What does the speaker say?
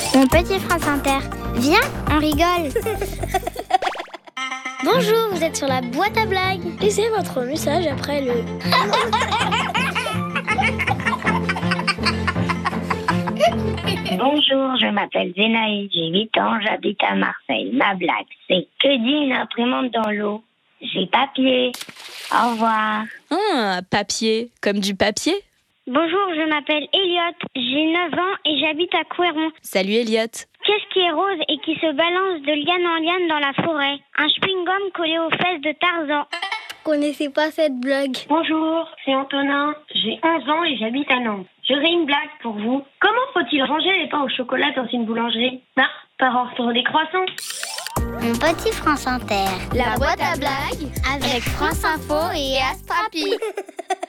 Mon petit France Inter, viens, on rigole. Bonjour, vous êtes sur la boîte à blagues. Laissez votre message après le... Bonjour, je m'appelle Zénaïde, j'ai 8 ans, j'habite à Marseille. Ma blague, c'est que dit une imprimante dans l'eau? J'ai papier. Au revoir. Papier, comme du papier? Bonjour, je m'appelle Elliot, j'ai 9 ans et j'habite à Couéron. Salut Elliot. Qu'est-ce qui est rose et qui se balance de liane en liane dans la forêt? Un chewing-gum collé aux fesses de Tarzan. Connaissez pas cette blague? Bonjour, c'est Antonin, j'ai 11 ans et j'habite à Nantes. J'aurais une blague pour vous. Comment faut-il ranger les pains au chocolat dans une boulangerie? Par ordre décroissant. Mon petit France Inter. La boîte à blagues avec France Info et Astrapi.